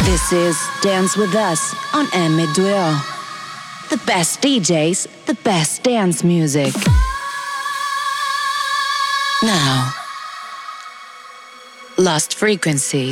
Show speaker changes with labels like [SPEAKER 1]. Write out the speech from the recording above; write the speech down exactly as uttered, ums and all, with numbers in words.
[SPEAKER 1] This is Dance With Us on M two O. The best D Js, the best dance music. Now, Lost Frequencies.